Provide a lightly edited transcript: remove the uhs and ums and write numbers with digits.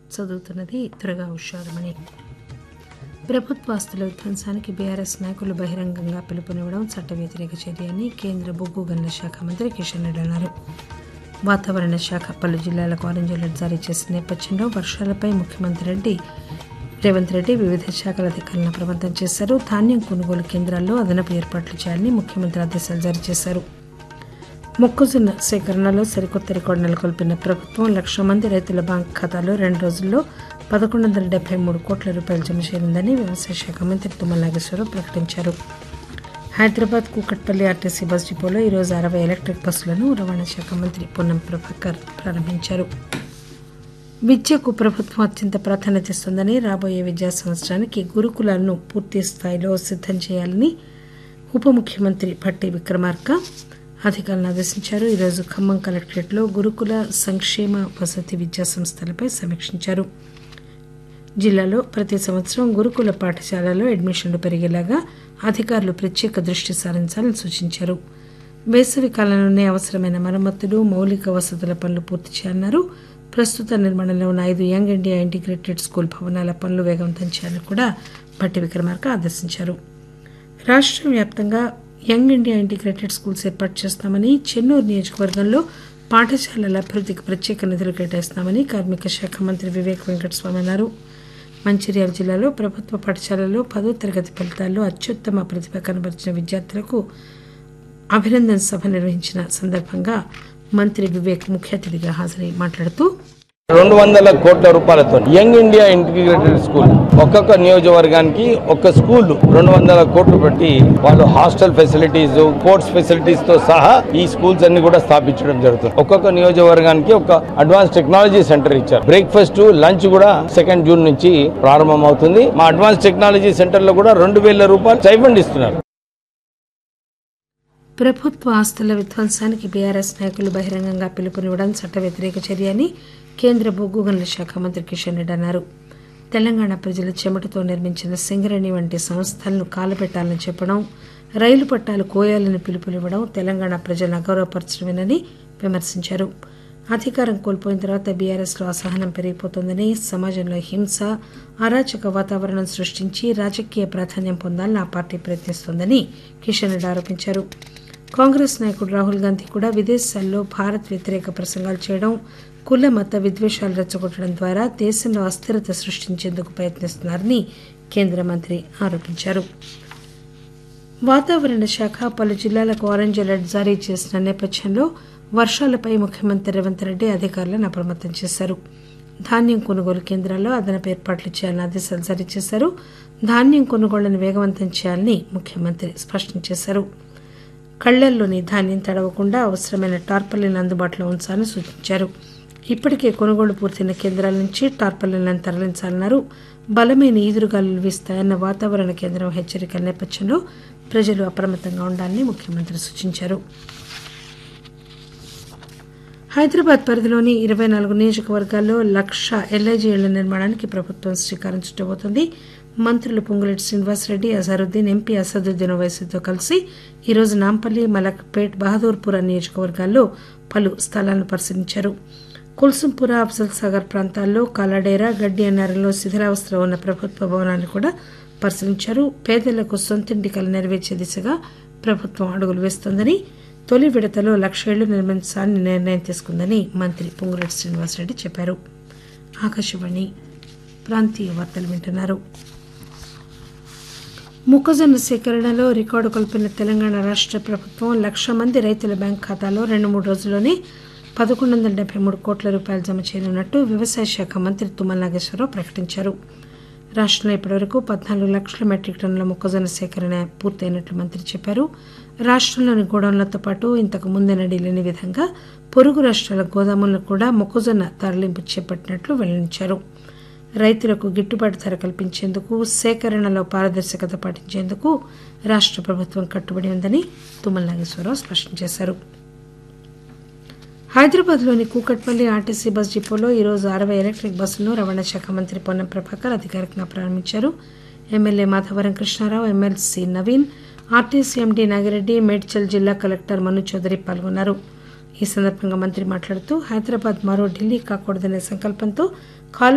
చదువుతున్నది త్వరగా హుషారమని. ప్రభుత్వ ఆస్తుల విధ్వంసానికి బీఆర్ఎస్ నాయకులు బహిరంగంగా పిలుపునివ్వడం చట్ట వ్యతిరేక చర్య అని కేంద్ర బొగ్గు గనుల శాఖ మంత్రి కిషన్ రెడ్డి అన్నారు. వాతావరణ శాఖ పలు జిల్లాలకు ఆరెంజ్ అలర్ట్ జారీ చేసిన నేపథ్యంలో వర్షాలపై ముఖ్యమంత్రి రేవంత్ రెడ్డి వివిధ శాఖల అధికారులను అప్రమత్తం చేశారు. ధాన్యం కొనుగోలు కేంద్రాల్లో అదనపు ఏర్పాట్లు చేయాలని ముఖ్యమంత్రి ఆదేశాలు జారీ చేశారు. మొక్కజొన్న సేకరణలో సరికొత్త రికార్డు నెలకొల్పిన ప్రభుత్వం 1,00,000 మంది రైతుల బ్యాంక్ ఖాతాలో 2 రోజుల్లో 1,173 కోట్ల రూపాయలు జమ చేయనుందని వ్యవసాయ శాఖ మంత్రి తుమ్మల నాగేశ్వరరావు ప్రకటించారు. హైదరాబాద్ కూకట్పల్లి ఆర్టీసీ బస్ డిపోలో ఈరోజు 60 ఎలక్ట్రిక్ బస్సులను రవాణా శాఖ మంత్రి పొన్నం ప్రభాకర్ ప్రారంభించారు. విద్యకు ప్రభుత్వం అత్యంత ప్రాధాన్యత ఇస్తుందని, రాబోయే విద్యా సంవత్సరానికి గురుకులాలను పూర్తి స్థాయిలో సిద్దం చేయాలని ఉప ముఖ్యమంత్రి భట్టి విక్రమార్క అధికారులను ఆదేశించారు. ఈరోజు ఖమ్మం కలెక్టరేట్లో గురుకుల సంక్షేమ వసతి విద్యా సంస్థలపై సమీక్షించారు. జిల్లాలో ప్రతి సంవత్సరం గురుకుల పాఠశాలలో అడ్మిషన్లు పెరిగేలాగా అధికారులు ప్రత్యేక దృష్టి సారించాలని సూచించారు. వేసవి కాలంలోనే అవసరమైన మరమ్మతులు, మౌలిక వసతుల పనులు పూర్తి చేయాలన్నారు. ప్రస్తుత నిర్మాణంలో ఉన్న 5 యంగ్ ఇండియా ఇంటిగ్రేటెడ్ స్కూల్ భవనాల పనులు వేగవంతం చేయాలని కూడా భట్టి విక్రమార్క ఆదేశించారు. రాష్ట్ర వ్యాప్తంగా యంగ్ ఇండియా ఇంటిగ్రేటెడ్ స్కూల్స్ ఏర్పాటు చేస్తామని, చెన్నూరు నియోజకవర్గంలో పాఠశాలల అభివృద్ధికి ప్రత్యేక నిధులు కేటాయిస్తామని కార్మిక శాఖ మంత్రి వివేక్ వెంకటస్వామి అన్నారు. మంచిర్యాల జిల్లాలో ప్రభుత్వ పాఠశాలల్లో 10వ తరగతి ఫలితాల్లో అత్యుత్తమ ప్రతిభ కనబరిచిన విద్యార్థులకు అభినందన సభ నిర్వహించిన సందర్భంగా మంత్రి వివేక్ ముఖ్య అతిథిగా హాజరై మాట్లాడుతూ 200 కోట్ల రూపాయలతో యంగ్ ఇండియా ఇంటిగ్రేటెడ్ స్కూల్ ఒక్కొక్క నియోజకవర్గానికి ఒక్క స్కూల్ 200 కోట్లు పెట్టి వాళ్ళు హాస్టల్ ఫెసిలిటీస్, స్పోర్ట్స్ ఫెసిలిటీస్ తో సహా ఈ స్కూల్స్ అన్ని కూడా స్థాపించడం జరుగుతుంది. ఒక్కొక్క నియోజకవర్గానికి ఒక అడ్వాన్స్ టెక్నాలజీ సెంటర్ ఇచ్చారు. బ్రేక్ఫాస్ట్, లంచ్ కూడా 2 జూన్ నుంచి ప్రారంభం అవుతుంది. మా అడ్వాన్స్ టెక్నాలజీ సెంటర్ లో కూడా 2,000 రూపాయలు స్టైఫండ్ ఇస్తున్నారు. ప్రభుత్వ ఆస్తుల విధ్వంసానికి బీఆర్ఎస్ నాయకులు బహిరంగంగా పిలుపునివ్వడం చట్ట వ్యతిరేక చర్య అని కేంద్ర బొగ్గు గనుల శాఖ మంత్రి కిషన్ రెడ్డి అన్నారు. తెలంగాణ ప్రజల చెమటతో నిర్మించిన సింగరేణి వంటి సంస్థలను కాలబెట్టాలని చెప్పడం, రైలు పట్టాలు కోయాలని పిలుపునివ్వడం తెలంగాణ ప్రజలను అగౌరవపరచడమేనని విమర్శించారు. అధికారం కోల్పోయిన తర్వాత బీఆర్ఎస్లో అసహనం పెరిగిపోతోందని, సమాజంలో హింస, అరాచక వాతావరణం సృష్టించి రాజకీయ ప్రాధాన్యం పొందాలని ఆ పార్టీ ప్రయత్నిస్తోందని కిషన్ రెడ్డి ఆరోపించారు. కాంగ్రెస్ నాయకుడు రాహుల్ గాంధీ కూడా విదేశాల్లో భారత్ వ్యతిరేక ప్రసంగాలు చేయడం, కుల మత విద్వేషాలు రెచ్చగొట్టడం ద్వారా దేశంలో అస్థిరత సృష్టించేందుకు ప్రయత్నిస్తున్నారని కేంద్ర మంత్రి ఆరోపించారు. వాతావరణ శాఖ పలు జిల్లాలకు ఆరెంజ్ అలర్ట్ జారీ చేసిన నేపథ్యంలో వర్షాలపై ముఖ్యమంత్రి రేవంత్ రెడ్డి అధికారులను అప్రమత్తం చేశారు. ధాన్యం కొనుగోలు కేంద్రాల్లో అదనపు ఏర్పాట్లు చేయాలని ఆదేశాలు జారీ చేశారు. ధాన్యం కొనుగోళ్లను వేగవంతం చేయాలని ముఖ్యమంత్రి స్పష్టం చేశారు. కళ్లల్లోని ధాన్యం తడవకుండా అవసరమైన టార్పలిన్లు అందుబాటులో ఉంచాలని సూచించారు. ఇప్పటికే కొనుగోలు పూర్తయిన కేంద్రాల నుంచి టార్పలిన్లను తరలించాలన్నారు. బలమైన ఈదురుగాలులు వీస్తాయన్న వాతావరణ కేంద్రం హెచ్చరికల నేపథ్యంలో ప్రజలు అప్రమత్తంగా ఉండాలని ముఖ్యమంత్రి సూచించారు. హైదరాబాద్ పరిధిలోని 24 నియోజకవర్గాల్లో 1,00,000 ఎల్ఐజీ ఇళ్ల నిర్మాణానికి ప్రభుత్వం శ్రీకారం చుట్టబోతోంది. మంత్రులు పొంగులేటి శ్రీనివాసరెడ్డి, అజారుద్దీన్, ఎంపీ అసదుద్దీన్ ఓవైసీతో కలిసి ఈరోజు నాంపల్లి, మలక్పేట్, బహదూర్పుర నియోజకవర్గాల్లో పలు స్థలాలను పరిశీలించారు. కుల్సుంపుర, అఫ్జల్ సాగర్ ప్రాంతాల్లో కాలాడేరా, గడ్డి అన్నారంలో శిథిలావస్థలో ఉన్న ప్రభుత్వ భవనాలను కూడా పరిశీలించారు. పేదలకు సొంతింటి కల నెరవేర్చే దిశగా ప్రభుత్వం అడుగులు వేస్తోందని, తొలి విడతలో 1,00,000 ఇళ్లు నిర్మించాలని నిర్ణయం తీసుకుందని మంత్రి పొంగులేటి శ్రీనివాసరెడ్డి చెప్పారు. ఆకాశవాణి ప్రాంతీయ వార్తలు వింటున్నారు. మొక్కజొన్న సేకరణలో రికార్డు కొల్పిన తెలంగాణ రాష్ట్ర ప్రభుత్వం 1,00,000 మంది రైతుల బ్యాంక్ ఖాతాలో 2-3 రోజుల్లోనే 1,173 కోట్ల రూపాయలు జమ చేయనున్నట్టు వ్యవసాయ శాఖ మంత్రి తుమ్మల నాగేశ్వరరావు ప్రకటించారు. రాష్ట్రంలో ఇప్పటివరకు 14 లక్షల మెట్రిక్ టన్నుల మొక్కజొన్న సేకరణ పూర్తయినట్లు మంత్రి చెప్పారు. రాష్ట్రంలోని గోడౌన్లతో పాటు ఇంతకు ముందెన్నడూ లేని విధంగా పొరుగు రాష్ట్రాల గోదాములను కూడా మొక్కజొన్న తరలింపు చేపట్టినట్లు వెల్లడించారు. రైతులకు గిట్టుబాటు ధర కల్పించేందుకు, సేకరణలో పారదర్శకత పాటించేందుకు రాష్ట్ర ప్రభుత్వం కట్టుబడి ఉందని తుమ్మల నాగేశ్వరరావు స్పష్టం చేశారు. హైదరాబాద్లోని కూకట్పల్లి ఆర్టీసీ బస్ డిపోలో ఈరోజు 60 ఎలక్ట్రిక్ బస్సులను రవాణా శాఖ మంత్రి పొన్నం ప్రభాకర్ అధికారికంగా ప్రారంభించారు. MLA Madhavaram Krishnarao, MLC Naveen, RTC MD Nagireddy, Medchal జిల్లా కలెక్టర్ మను చౌదరి పాల్గొన్నారు. ఈ సందర్భంగా మంత్రి మాట్లాడుతూ హైదరాబాద్ మరో ఢిల్లీ కాకూడదనే సంకల్పంతో